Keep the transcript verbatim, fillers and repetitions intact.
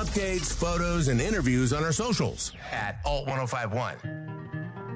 Updates, photos, and interviews on our socials at Alt ten fifty-one.